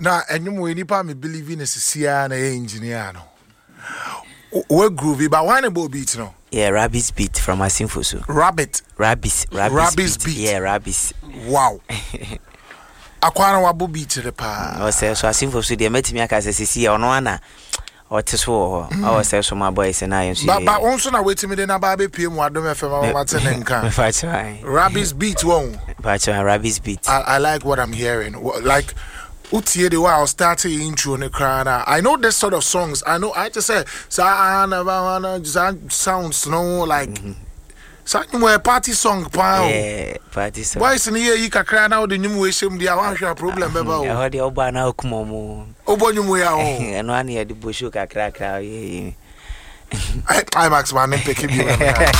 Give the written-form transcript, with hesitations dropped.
na enyum we nipa me believe in sia na engineer no we groovy but why no beat no yeah Rabbis beat from Asimfoso Rabbis beat yeah Rabbis wow akwana wabo beat the pa o say so Asimfoso de metimi aka sesi ono ana o teso ho o say so my boys na yen so but onso na wetimi de na ba be piem wadom fm mama tenenka Rabbis beat won Rabbis beat I like what I'm hearing like utie the while started intro ne krana I know this sort of songs I just say sounds no like something where party song pa yeah party song why is in here you kakra na the nyum we shem dia wan hwa problem be ba o ho de oba na okumomo obonyum we a o eno an ye de bosho kakra kra I max man pick you